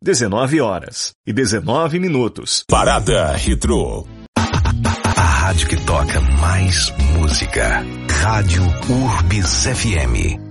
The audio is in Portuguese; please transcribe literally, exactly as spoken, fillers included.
dezenove horas e dezenove minutos. Parada Retrô. A rádio que toca mais música. Rádio Urbis F M.